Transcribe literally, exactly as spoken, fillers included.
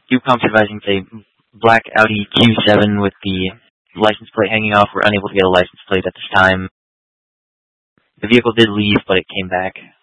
Q-Com advising a black Audi Q seven with the license plate hanging off. We're unable to get a license plate at this time. The vehicle did leave, but it came back.